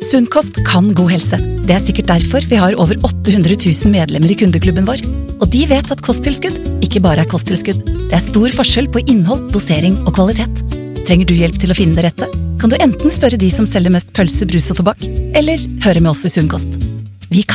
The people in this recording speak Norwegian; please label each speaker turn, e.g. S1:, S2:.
S1: Sunnkost kan god helse. Det sikkert derfor vi har over 800 000 medlemmer I kundeklubben vår. Og de vet at kosttilskudd ikke bare kosttilskudd. Det stor forskjell på innhold, dosering og kvalitet. Trenger du hjelp til å finne det rette? Kan du enten spørre de som selger mest pølse, brus og tobakk, eller høre med oss I Sunnkost.